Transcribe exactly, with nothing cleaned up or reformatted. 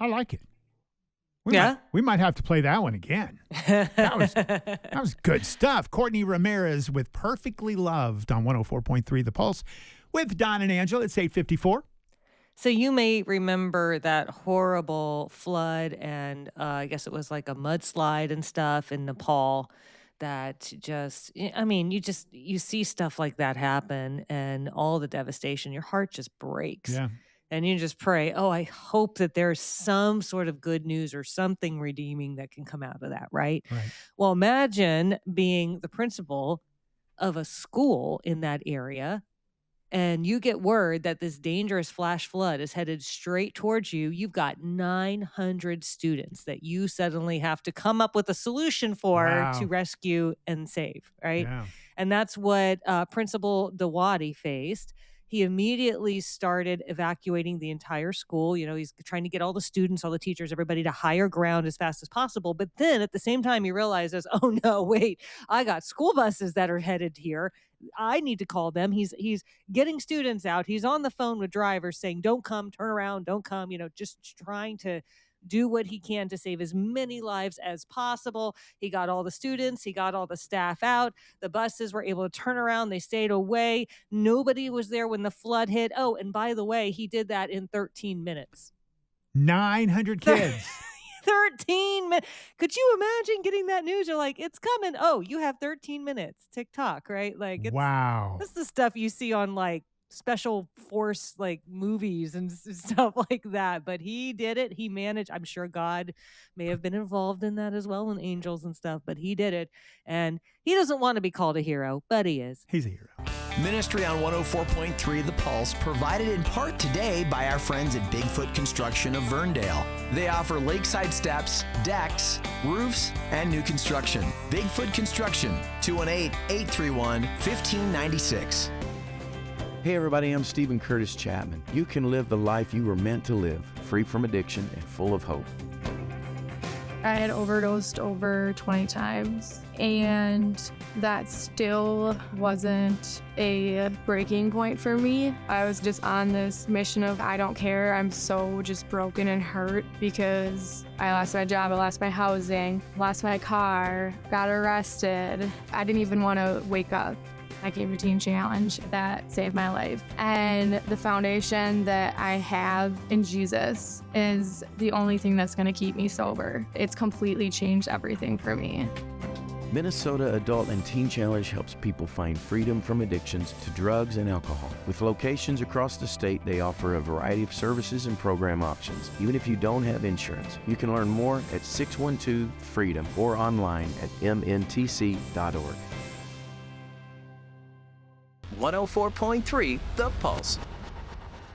I like it. We Yeah? Might, we might have to play that one again. That was that was good stuff. Courtney Ramirez with Perfectly Loved on one oh four point three The Pulse with Don and Angela. It's eight fifty-four. So you may remember that horrible flood and uh, I guess it was like a mudslide and stuff in Nepal that just, I mean, you just, you see stuff like that happen and all the devastation, your heart just breaks. Yeah. And you just pray, oh, I hope that there's some sort of good news or something redeeming that can come out of that, right? Right. Well, imagine being the principal of a school in that area and you get word that this dangerous flash flood is headed straight towards you. You've got nine hundred students that you suddenly have to come up with a solution for Wow. to rescue and save, right? Yeah. And that's what uh, Principal Dawadi faced. He immediately started evacuating the entire school. You know, he's trying to get all the students, all the teachers, everybody to higher ground as fast as possible. But then at the same time, he realizes, oh no, wait, I got school buses that are headed here. I need to call them. He's he's getting students out. He's on the phone with drivers saying, don't come, turn around, don't come, you know, just trying to do what he can to save as many lives as possible. He got all the students, he got all the staff out. The buses were able to turn around. They stayed away. Nobody was there when the flood hit. Oh, and by the way, he did that in thirteen minutes. nine hundred kids. thirteen minutes. Could you imagine getting that news? You're like, it's coming. Oh, you have thirteen minutes. TikTok, right? Like, it's, wow. that's the stuff you see on like special force like movies and stuff like that. But he did it. He managed. I'm sure God may have been involved in that as well, and angels and stuff, but he did it. And he doesn't want to be called a hero, but he is. He's a hero. Ministry on one oh four point three The Pulse, provided in part today by our friends at Bigfoot Construction of Verndale. They offer lakeside steps, decks, roofs, and new construction. Bigfoot Construction, two one eight, eight three one, one five nine six. Hey everybody, I'm Stephen Curtis Chapman. You can live the life you were meant to live, free from addiction and full of hope. I had overdosed over twenty times, and that still wasn't a breaking point for me. I was just on this mission of, I don't care, I'm so just broken and hurt because I lost my job, I lost my housing, lost my car, got arrested. I didn't even want to wake up. I came to Teen Challenge. That saved my life. And the foundation that I have in Jesus is the only thing that's going to keep me sober. It's completely changed everything for me. Minnesota Adult and Teen Challenge helps people find freedom from addictions to drugs and alcohol. With locations across the state, they offer a variety of services and program options. Even if you don't have insurance, you can learn more at six one two freedom or online at m n t c dot org. one oh four point three The Pulse.